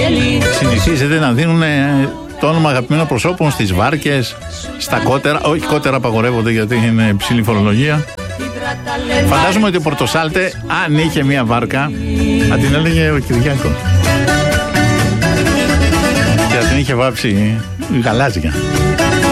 Συνηθίζεται να δίνουν το όνομα αγαπημένων προσώπων στις βάρκες, στα κότερα. Όχι, κότερα απαγορεύονται γιατί είναι υψηλή φορολογία. Φαντάζομαι ότι ο Πορτοσάλτε, αν είχε μία βάρκα, θα την έλεγε ο Κυριάκος. Και θα την είχε βάψει γαλάζια.